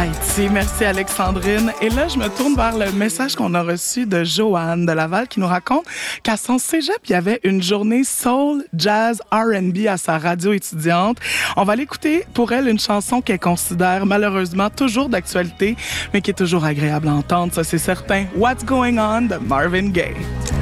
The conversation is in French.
Haïti. Merci Alexandrine. Et là, je me tourne vers le message qu'on a reçu de Joanne de Laval qui nous raconte qu'à son cégep, il y avait une journée soul, jazz, R&B à sa radio étudiante. On va l'écouter pour elle une chanson qu'elle considère malheureusement toujours d'actualité, mais qui est toujours agréable à entendre, ça c'est certain. What's Going On de Marvin Gaye.